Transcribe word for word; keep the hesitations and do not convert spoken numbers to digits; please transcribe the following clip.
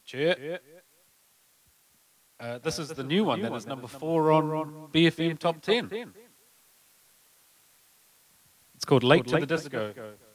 Cheer. Uh, this is the new one that is number four on B F M Top ten. It's called Late to the Disco.